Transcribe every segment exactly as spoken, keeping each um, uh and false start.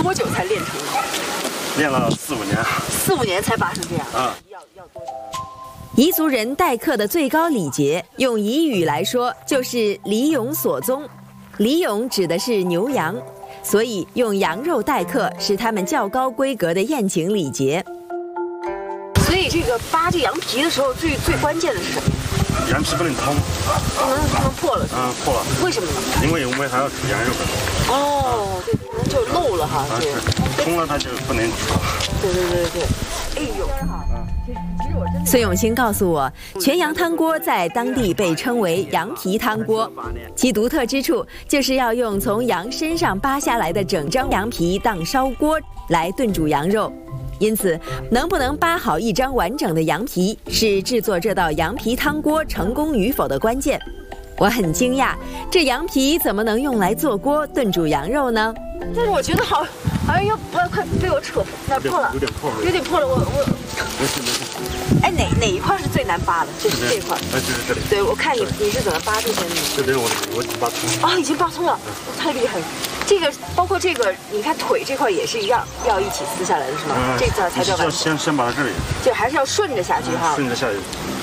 多久才练成的？ 练了四五年。 四五年才拔成这样。 啊。 要要多久？ 彝族人待客的最高礼节，用彝语来说就是礼永所宗。礼永指的是牛羊，所以用羊肉待客是他们较高规格的宴请礼节。 所以这个扒这羊皮的时候，最最关键的是什么？ 羊皮不能通， 不能不能破了。 嗯，破了。 为什么呢？ 因为我们还要煮羊肉的。 哦，对，可能就漏了哈，就通了它就不能煮。 对对对对，哎呦， 孙永兴告诉我，全羊汤锅在当地被称为羊皮汤锅，其独特之处就是要用从羊身上扒下来的整张羊皮当烧锅来炖煮羊肉。因此，能不能扒好一张完整的羊皮，是制作这道羊皮汤锅成功与否的关键。我很惊讶，这羊皮怎么能用来做锅炖煮羊肉呢？ 但是我觉得好，好像要不要快被我扯哪破了？ 有点破了， 有点破了。我我没事没事。 哎，哪哪一块是最难扒的？就是这块。 哎，就是这里。 对，我看你你是怎么扒这些的？ 这边我我已经扒通了。 啊，已经扒通了，太厉害了。这个包括这个，你看腿这块也是一样，要一起撕下来的是吗？嗯、这个才叫完。 先先扒到这里。 就还是要顺着下去哈。 顺着下去。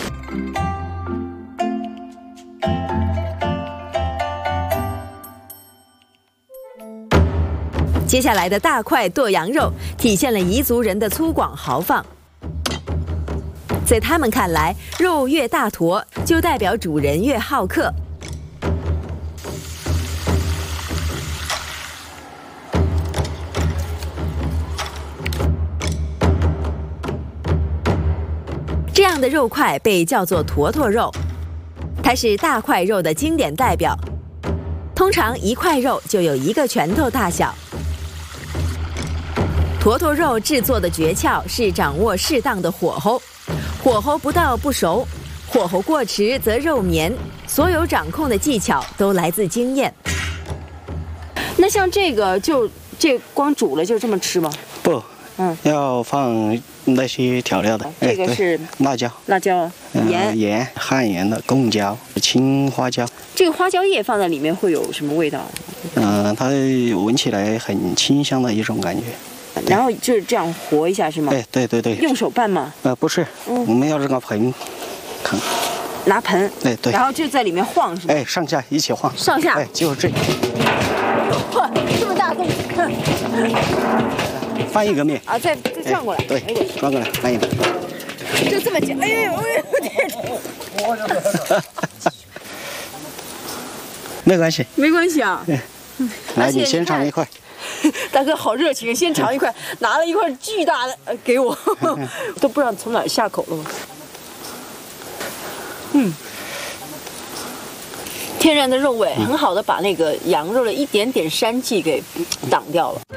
接下来的大块剁羊肉体现了彝族人的粗犷豪放。在他们看来，肉越大坨，就代表主人越好客。这样的肉块被叫做坨坨肉，它是大块肉的经典代表。通常一块肉就有一个拳头大小。坨坨肉制作的诀窍是掌握适当的火候，火候不到不熟，火候过迟则肉绵。所有掌控的技巧都来自经验。 那像这个就这光煮了就这么吃吗？ 不，嗯，要放那些调料的。 这个是辣椒、 辣椒、盐、 盐、汉盐的贡椒、青花椒。 这个花椒叶放在里面会有什么味道？ 嗯，它闻起来很清香的一种感觉。 然后就是这样和一下是吗？ 哎，对对对。 用手拌吗？ 呃，不是，嗯、我们要这个盆，看。 拿盆。 哎，对。 然后就在里面晃是吗？ 哎，上下一起晃。 上下。 哎，就这。 哇，这么大动静！ 翻一个面。 啊，再再转过来。 对，转过来，翻一个。 就这么简，哎呦哎呦天哪！ 没关系。 没关系啊。 来，你先尝一块。 大哥好热情，先尝一块，拿了一块巨大的给我，都不知道从哪儿下口了。嗯，天然的肉味，很好的把那个羊肉的一点点膻气给挡掉了。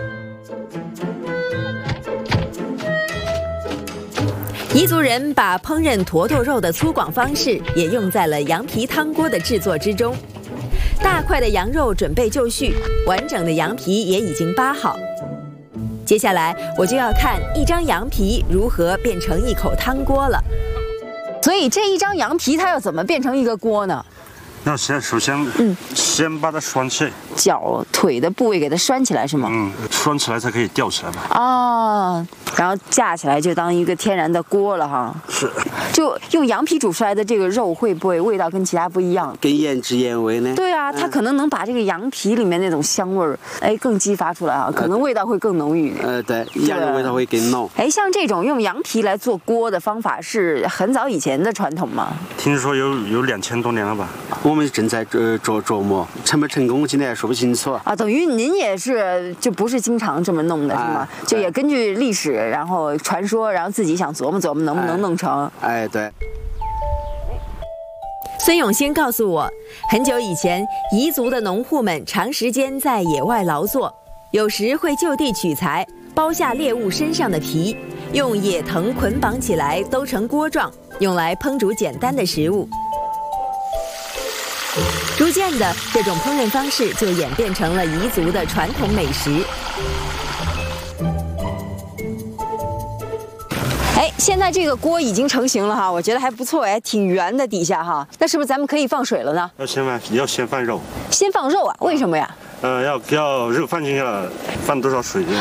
彝族人把烹饪坨坨肉的粗犷方式也用在了羊皮汤锅的制作之中。大块的羊肉准备就绪，完整的羊皮也已经扒好。接下来我就要看一张羊皮如何变成一口汤锅了。 所以这一张羊皮它要怎么变成一个锅呢？ 要先首先，嗯，先把它拴起来， 脚腿的部位给它拴起来是吗？ 嗯，拴起来才可以吊起来吧。 哦，然后架起来就当一个天然的锅了哈。 是。 就用羊皮煮出来的这个肉会不会味道跟其他不一样？ 跟原汁原味呢？ 对啊，它可能能把这个羊皮里面那种香味儿，哎，更激发出来啊，可能味道会更浓郁。 呃，对，羊的味道会更浓。 哎，像这种用羊皮来做锅的方法是很早以前的传统吗？ 听说有有两千多年了吧。 我们正在琢琢琢磨，成不成功，现在还说不清楚啊。等于您也是就不是经常这么弄的是吗？就也根据历史，然后传说，然后自己想琢磨琢磨能不能弄成。 哎，对。 孙永兴告诉我，很久以前，彝族的农户们长时间在野外劳作，有时会就地取材，剥下猎物身上的皮，用野藤捆绑起来，兜成锅状，用来烹煮简单的食物。逐渐的，这种烹饪方式就演变成了彝族的传统美食。 哎，现在这个锅已经成型了哈，我觉得还不错哎，挺圆的底下哈。那是不是咱们可以放水了呢？ 要先放，要先放肉。 先放肉啊？为什么呀？ 呃，要要肉放进去了，放多少水？